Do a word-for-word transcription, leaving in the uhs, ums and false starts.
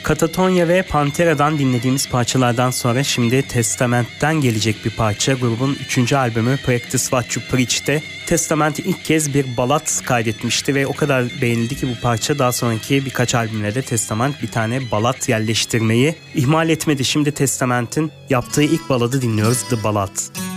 Katatonia ve Pantera'dan dinlediğimiz parçalardan sonra şimdi Testament'ten gelecek bir parça. Grubun üçüncü albümü Practice What You Preach'te Testament ilk kez bir balat kaydetmişti ve o kadar beğenildi ki bu parça daha sonraki birkaç albümlerde Testament bir tane balat yerleştirmeyi ihmal etmedi. Şimdi Testament'in yaptığı ilk baladı dinliyoruz, The Ballad.